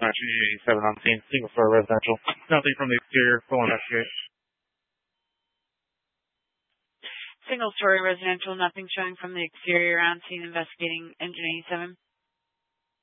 Engine 87 on scene, single story residential. Nothing from the exterior, full investigate. Single story residential, nothing showing from the exterior on scene, investigating Engine 87.